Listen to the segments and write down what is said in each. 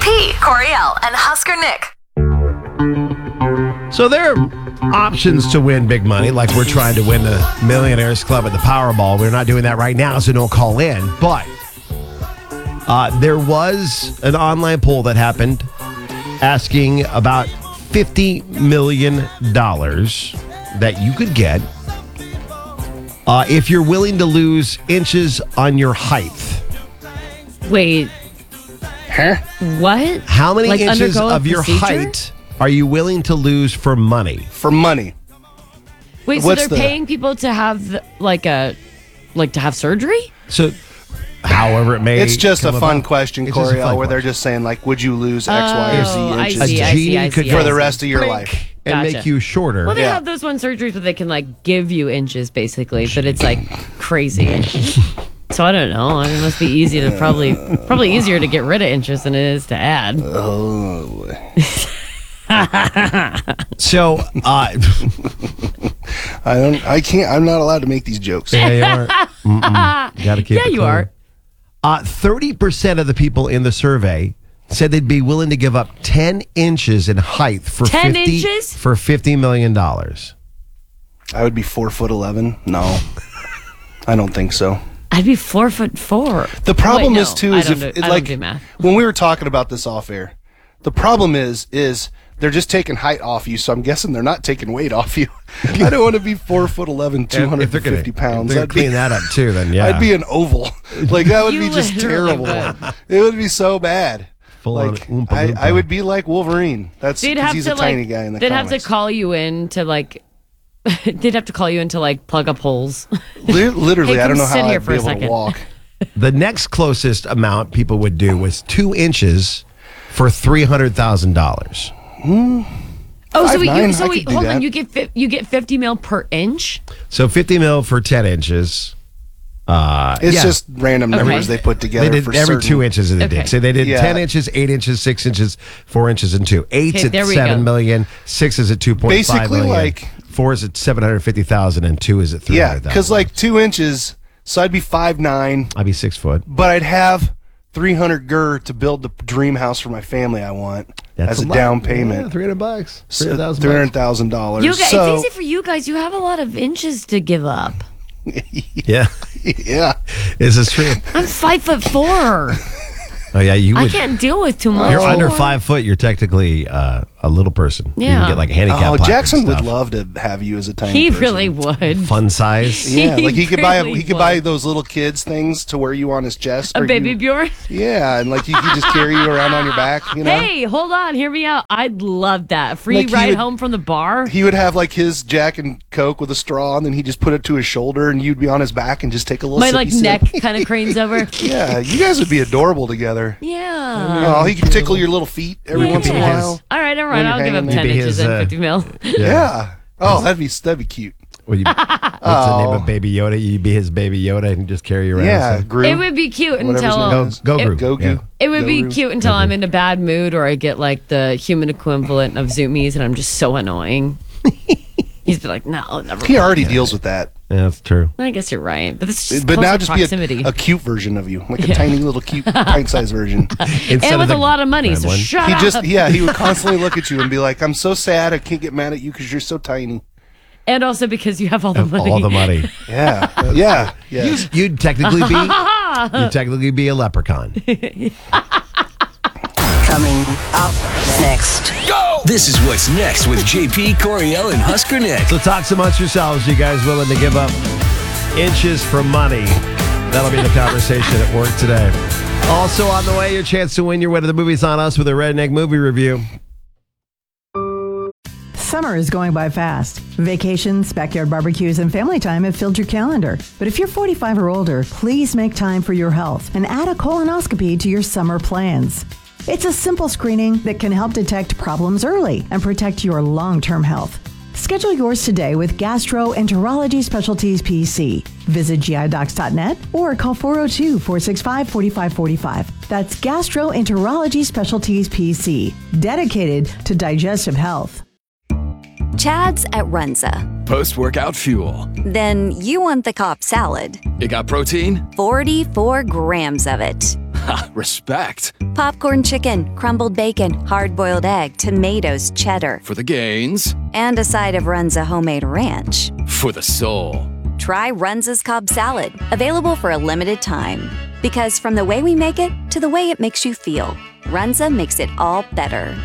JP, Coriel, and Husker Nick. So there are options to win big money, like we're trying to win the Millionaires Club at the Powerball. We're not doing that right now, so don't call in. But there was an online poll that happened asking about $50 million that you could get if you're willing to lose inches on your height. Wait. Huh? What? How many Like inches undergo a of your procedure? height are you willing to lose for money? For money. Wait, so What's they're paying people to have to have surgery? So, however it may, It's just a come fun about. question, It's just a Coriel, fun where they're question. just saying, like, would you lose X, Y, or Z Oh, I inches see, A I see, genie I could see, for I the see. rest of your Blink life? and Gotcha. make you shorter. Well, they Yeah. have those one surgeries where they can give you inches, basically, but it's crazy. So I don't know. It must be easy to probably easier to get rid of inches than it is to add. Oh. So, I'm not allowed to make these jokes. yeah, you are. You gotta keep Yeah, it you clean. are. 30% of the people in the survey said they'd be willing to give up 10 inches in height for 10 50 inches? for $50 million. I would be 4'11". No, I don't think so. I'd be 4'4". The problem Wait, is no, too I is don't if do- it, I like don't do math. when we were talking about this off air, the problem is they're just taking height off you. So I'm guessing they're not taking weight off you. I don't want to be 4'11", If they're 250 pounds. If they're clean that up too, then yeah. I'd be an oval. Like that would You be just literally terrible. would. It would be so bad. Full on Like Oompa I Loompa. would be like Wolverine. That's They'd because have he's to a tiny guy in the They'd comics. have to call you in to they'd have to call you in to plug up holes. Literally, Hey, I don't come know sit how here I'd for be a able to second. walk. The next closest amount people would do was 2 inches for $300,000. Oh, so 5'9", I so could do hold that. on, you get 50 mil per inch? So 50 mil for 10 inches. It's Yeah. just random numbers they put together. They did for every certain. 2 inches they Okay. did. So they did Yeah. 10 inches, 8 inches, 6 inches, 4 inches, and 2. 8's Okay, at there we 7 go. million, 6 is at 2.5 Basically, million. 4 is at 750,000, and 2 is at 300,000. Yeah, because 2 inches, so I'd be 5'9", I'd be 6 foot. but I'd have 300 gur to build the dream house for my family I want as a lot. down Yeah, payment. $300. So $300,000. $300,000. You guys, So it's easy for you guys. You have a lot of inches to give up. Yeah, yeah, this is true. I'm 5'4". Oh yeah, you I would. can't deal with too much. You're under 5 foot. You're technically a little person. You Yeah. can get like a handicap. oh, pocket and Jackson would stuff. love to have you as a tiny. He person. really would. fun size. Yeah, He like he could really buy would. those little kids things to wear you on his chest. A or baby you- Bjorn? Yeah, and he could just carry you around on your back. You know. Hey, hold on. Hear me out. I'd love that. Free Like, he ride would- home from the bar. He would have his Jack and Coke with a straw, and then he'd just put it to his shoulder, and you'd be on his back and just take a little. My sippy sip. neck kind of cranes over. Yeah, you guys would be adorable together. Yeah. Oh, he could tickle your little feet every once in a be while. his- All right. When I'll you're give him hanging 10 there. Maybe inches his, and 50 mil. Yeah. Oh, that'd be cute. What's the name of Baby Yoda? You'd be his Baby Yoda and just carry you around. Yeah, So- Gru. It would be cute Whatever's until name is. Go, it, Gru. Goku. Yeah. it would be Guru. cute until I'm in a bad mood or I get the human equivalent of Zoomies and I'm just so annoying. He's be like, no, never. He already deals with that. Yeah, that's true. I guess you're right, but this is just But now closer just proximity. be a cute version of you, like a tiny little cute pint-sized version. Instead and of with the a lot of money, so gremlin. shut up. He would constantly look at you and be like, "I'm so sad. I can't get mad at you because you're so tiny." And also because you have all the money. all the money. Yeah, yeah, yeah. You'd technically be a leprechaun. Coming up next. This is what's next with JP, Coriel, and Husker Nick. So talk amongst yourselves. You guys willing to give up inches for money? That'll be the conversation at work today. Also on the way, your chance to win your way to the movies on us with a Redneck movie review. Summer is going by fast. Vacations, backyard barbecues, and family time have filled your calendar. But if you're 45 or older, please make time for your health and add a colonoscopy to your summer plans. It's a simple screening that can help detect problems early and protect your long-term health. Schedule yours today with Gastroenterology Specialties PC. Visit gidocs.net or call 402-465-4545. That's Gastroenterology Specialties PC, dedicated to digestive health. Chad's at Runza. Post-workout fuel. Then you want the Cobb salad. It got protein? 44 grams of it. Ha, respect. Popcorn chicken, crumbled bacon, hard-boiled egg, tomatoes, cheddar, For the gains. and a side of Runza homemade ranch. For the soul. Try Runza's Cobb Salad, available for a limited time. Because from the way we make it to the way it makes you feel, Runza makes it all better.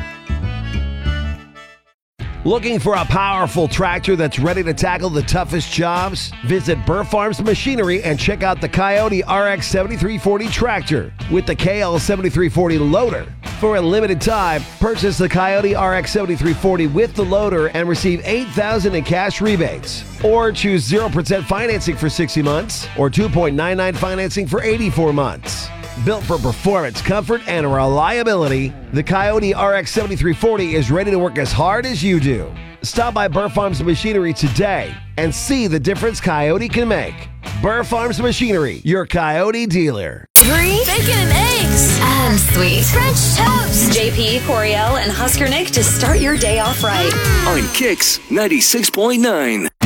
Looking for a powerful tractor that's ready to tackle the toughest jobs? Visit Burr Farms Machinery and check out the Coyote RX 7340 tractor with the KL 7340 loader. For a limited time, purchase the Coyote RX 7340 with the loader and receive $8,000 in cash rebates. Or choose 0% financing for 60 months or 2.99 financing for 84 months. Built for performance, comfort, and reliability, the Coyote RX 7340 is ready to work as hard as you do. Stop by Burr Farms Machinery today and see the difference Coyote can make. Burr Farms Machinery, your Coyote dealer. Brie, bacon and eggs. And sweet. French toast. JP, Coriel, and Husker Nick to start your day off right. On Kicks 96.9.